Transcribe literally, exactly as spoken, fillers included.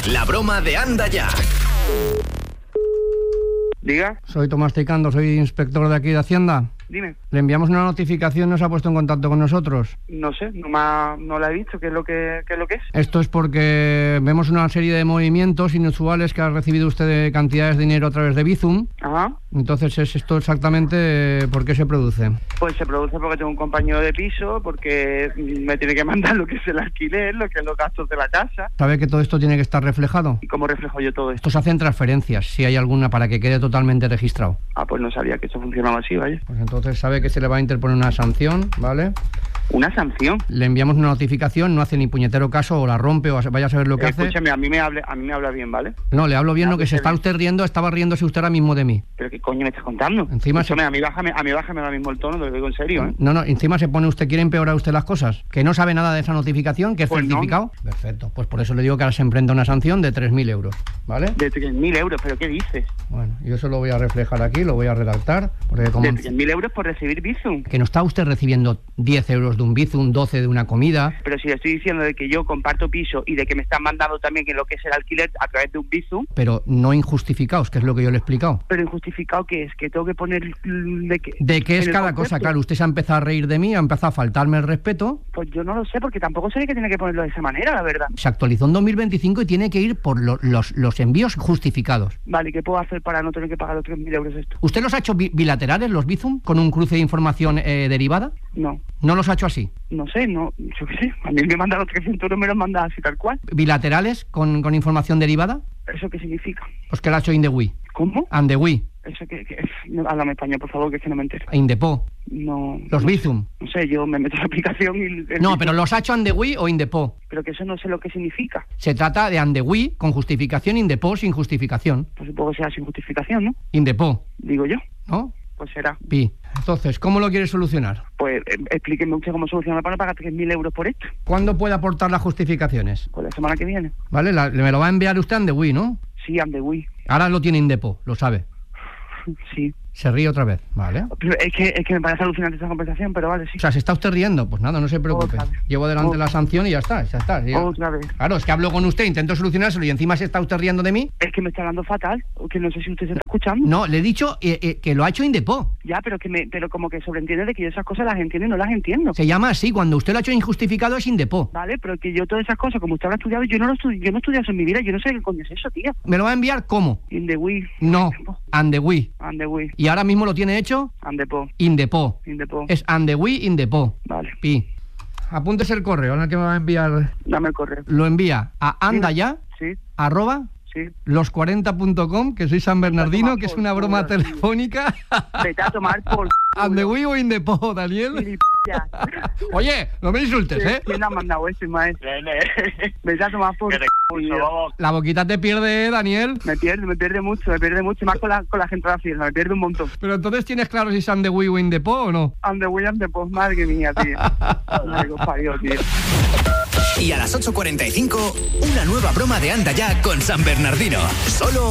La broma de Anda Ya. Diga. Soy Tomás Ticando, soy inspector de aquí de Hacienda. Dime. Le enviamos una notificación, ¿no se ha puesto en contacto con nosotros? No sé, no, me ha, no la he visto. ¿Qué es lo que, qué es lo que es? Esto es porque vemos una serie de movimientos inusuales que ha recibido usted de cantidades de dinero a través de Bizum. Ajá. Entonces, ¿es esto exactamente por qué se produce? Pues se produce porque tengo un compañero de piso, porque me tiene que mandar lo que es el alquiler, lo que es los gastos de la casa. ¿Sabe que todo esto tiene que estar reflejado? ¿Y cómo reflejo yo todo esto? Esto se hacen transferencias, si hay alguna, para que quede totalmente registrado. Ah, pues no sabía que esto funcionaba así, vaya. Pues entonces sabe que se le va a interponer una sanción, ¿vale? ¿Una sanción? Le enviamos una notificación, no hace ni puñetero caso, o la rompe, o vaya a saber lo que eh, hace. Escúchame, a mí me hable, a mí me habla bien, ¿vale? No, le hablo bien, lo que se está bien. usted riendo, estaba riéndose usted ahora mismo de mí. ¿Pero qué coño me estás contando? Encima Escúchame, se... a mí bájame, a mí bájame ahora mismo el tono, te lo digo en serio, ¿eh? No, no, encima se pone usted, quiere empeorar usted las cosas. Que no sabe nada de esa notificación, que es Pues certificado. no. Perfecto, pues por eso le digo que ahora se emprenda una sanción de tres mil euros, ¿vale? De tres mil euros, ¿pero qué dices? Bueno, yo eso lo voy a reflejar aquí, lo voy a redactar. Porque como... ¿De tres mil euros por recibir Bizum? Que no está usted recibiendo diez euros de un Bizum, doce de una comida. Pero si le estoy diciendo de que yo comparto piso y de que me están mandando también en lo que es el alquiler a través de un Bizum. Pero no injustificados, que es lo que yo le he explicado. Pero injustificado, ¿qué es? Que tengo que poner de qué. ¿De qué es cada concepto? cosa? Claro, usted se ha empezado a reír de mí, ha empezado a faltarme el respeto. Pues yo no lo sé, porque tampoco sé que tiene que ponerlo de esa manera, la verdad. Se actualizó en dos mil veinticinco y tiene que ir por lo, los, los envíos justificados. Vale, ¿qué puedo hacer para no tener que pagar los tres mil euros esto? ¿Usted los ha hecho bi bilaterales, los Bizum, con un cruce de información eh, derivada? No. ¿No los ha hecho así? No sé, no, yo qué sé. A mí me mandan los trescientos euros, me los mandan así tal cual. ¿Bilaterales con, con información derivada? ¿Eso qué significa? Pues que lo ha hecho Indewi. ¿Cómo? Andewi. Eso que, que no, háblame español, por favor, que es que no me entero. Indepo. No. Los no Bizum. Sé, no sé, yo me meto en la aplicación y... el No, Bizum, pero los ha hecho Andewi o Indepo. Pero que eso no sé lo que significa. Se trata de Andewi con justificación, Indepo sin justificación. Pues supongo que sea sin justificación, ¿no? Indepo, Digo yo. ¿no? Pues será. Pi. Entonces, ¿cómo lo quieres solucionar? Pues eh, explíqueme usted cómo solucionar para no pagar tres mil euros por esto. ¿Cuándo puede aportar las justificaciones? Pues la semana que viene. ¿Vale? La- me lo va a enviar usted a Andewi, ¿no? Sí, ande, uy. Ahora lo tiene Indepo, lo sabe. Sí. Se ríe otra vez, ¿vale? Pero es que, es que me parece alucinante esta conversación, pero vale, sí. O sea, ¿se está usted riendo? Pues nada, no se preocupe. Otra vez. Llevo delante Otra. la sanción y ya está, ya está. ya. Otra vez. Claro, es que hablo con usted, intento solucionárselo y encima se está usted riendo de mí. Es que me está hablando fatal, o que no sé si usted se está escuchando. No, le he dicho eh, eh, que lo ha hecho Indepo. Ya, pero que me, pero como que sobreentiende de que yo esas cosas las entiendo y no las entiendo. Se llama así, cuando usted lo ha hecho injustificado es Indepo. Vale, pero que yo todas esas cosas, como usted habrá estudiado, yo no lo estudio, yo no he estudiado eso en mi vida, yo no sé qué coño es eso, tío. ¿Me lo va a enviar cómo? In the Wii. No, Andewi. And the Wii. ¿Y ahora mismo lo tiene hecho? And the Po. Indepo. In the Po. Es Andewi, Indepo. Vale. Pi. Apúntese el correo en el que me va a enviar. Dame el correo. Lo envía a andaya, Sí, arroba, sí. los cuarenta punto com, que soy San Bernardino, que es una broma Por culo, telefónica. Vete a tomar por... Andewi o Indepo, Daniel. Gilipollas. Oye, no me insultes, ¿eh? ¿Quién ha mandado eso, maestro? Vete a tomar por... culo. La boquita te pierde, ¿eh, Daniel. Me pierde, me pierde mucho, me pierde mucho, y más con la, con la gente de la fiesta, me pierde un montón. Pero entonces tienes claro si es Andewi o Indepo o no. And the Wii and the Po, madre mía, tío. Madre que os parió, tío. Y a las ocho cuarenta y cinco, una nueva broma de Anda Ya con San Bernardino. Solo